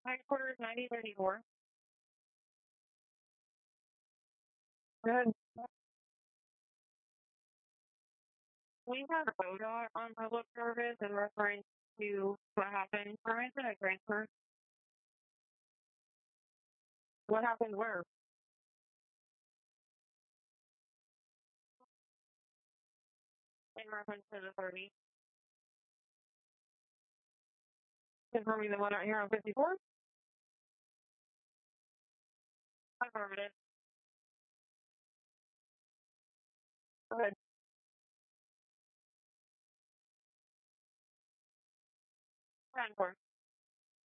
Headquarters 9034. Good. We have ODOT on public service in reference to what happened. Permission to transfer. What happened where? In reference to the 30. Confirming the one out here on 54. Affirmative. Go ahead. 10-4.